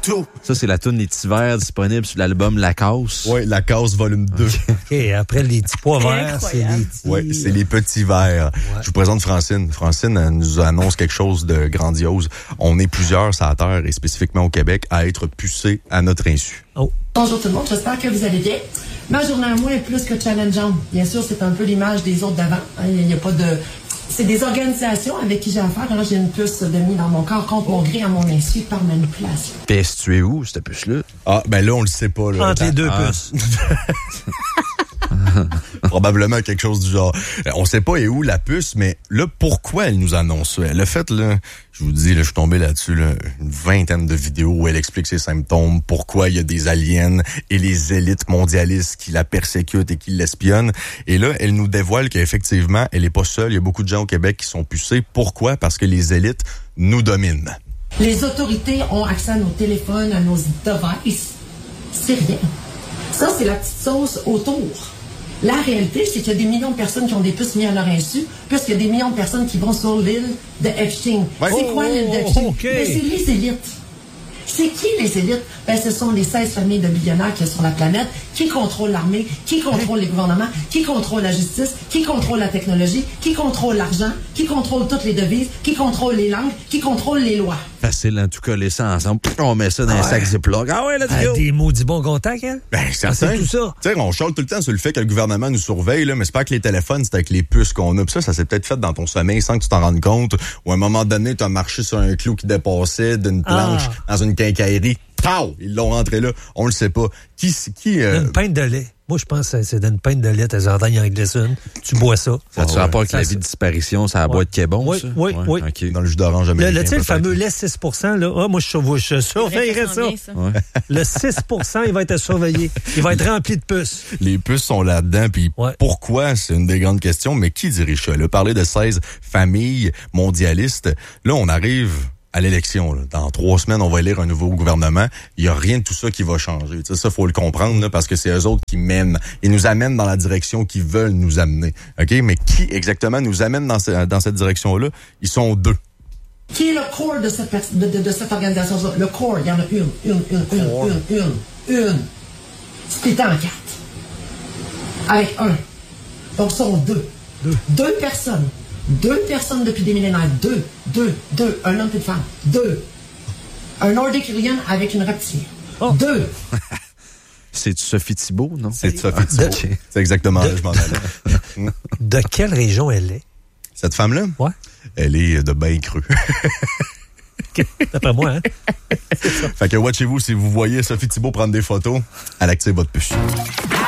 partout. Ça, c'est la toune Les Petits Verts disponible sur l'album La Casse. Oui, La Casse volume 2. OK, après les petits pois verts, c'est les petits... Oui, c'est les petits verts. Ouais. Je vous présente Francine. Francine, elle nous annonce quelque chose de grandiose. On est plusieurs sur la Terre, et spécifiquement au Québec, à être pucés à notre insu. Oh. Bonjour tout le monde, j'espère que vous allez bien. Ma journée à moi est plus que challengeante. Bien sûr, c'est un peu l'image des autres d'avant. Il n'y a pas de... C'est des organisations avec qui j'ai affaire. Alors, j'ai une puce de mise dans mon corps contre mon gré à mon insu par manipulation. Puis, est-ce que tu es où, cette puce-là? Ah, ben là, on le sait pas. Là. Entre les deux puces. Probablement quelque chose du genre. On sait pas où la puce, mais là, pourquoi elle nous annonce ça? Elle a fait, là, je vous dis, là, je suis tombé là-dessus, là, une vingtaine de vidéos où elle explique ses symptômes, pourquoi il y a des aliens et les élites mondialistes qui la persécutent et qui l'espionnent. Et là, elle nous dévoile qu'effectivement, elle est pas seule. Il y a beaucoup de gens au Québec qui sont pucés. Pourquoi? Parce que les élites nous dominent. Les autorités ont accès à nos téléphones, à nos devices. C'est rien. Ça, c'est la petite sauce autour. La réalité, c'est qu'il y a des millions de personnes qui ont des puces mises à leur insu, puisqu'il y a des millions de personnes qui vont sur l'île de Epstein. Ouais. C'est quoi l'île d'Epstein? Okay. Ben, c'est les élites. C'est qui les élites? Ben, ce sont les 16 familles de millionnaires qu'il y a sur la planète, qui contrôlent l'armée, qui contrôlent les gouvernements, qui contrôlent la justice, qui contrôlent la technologie, qui contrôlent l'argent, qui contrôlent toutes les devises, qui contrôlent les langues, qui contrôlent les lois. Facile, en tout cas, les ça ensemble. On met ça dans un sac Ziploc. Ah ouais, let's go! Des maudits bons contacts, hein? Ben, certain. C'est tout ça. Tu sais, on chante tout le temps sur le fait que le gouvernement nous surveille, là, mais c'est pas avec les téléphones, c'est avec les puces qu'on a. Puis ça s'est peut-être fait dans ton sommeil sans que tu t'en rendes compte. Ou à un moment donné, tu as marché sur un clou qui dépassait d'une planche dans une quincaillerie. Pow! Ils l'ont rentré là. On le sait pas. Qui Une pinte de lait. Moi, je pense que c'est d'une pinte de lait, t'as entendu en glissune. Tu bois ça. Ça a-tu rapport avec la vie de disparition, ça a boîte qui est bon, oui, ça? Oui. Okay. Dans le jus d'orange américain. Tu sais, le fameux lait 6%, là. Ah, moi, je surveillerais ça. Ouais. Le 6%, il va être surveillé. Il va être rempli de puces. Les puces sont là-dedans, puis pourquoi? C'est une des grandes questions. Mais qui dirige ça? Là, parler de 16 familles mondialistes. Là, on arrive à l'élection. Là. Dans 3 semaines, on va élire un nouveau gouvernement. Il n'y a rien de tout ça qui va changer. T'sais, ça, faut le comprendre, là, parce que c'est eux autres qui mènent. Ils nous amènent dans la direction qu'ils veulent nous amener. OK? Mais qui exactement nous amène dans cette direction-là? Ils sont 2. Qui est le corps de cette organisation-là? Le corps, il y en a une. Splitté en 4. Avec 1. Donc, ce sont 2. 2 personnes. 2 personnes depuis des millénaires. 2. Un homme et une femme. 2. Un Nordic Alien avec une reptile. 2. C'est Sophie Thibault, non? C'est Sophie Thibault. C'est exactement là, je m'en allais. De quelle région elle est? Cette femme-là? Ouais. Elle est de Bain-Creux. D'après moi, hein? Fait que watchez-vous, si vous voyez Sophie Thibault prendre des photos, elle active votre puce.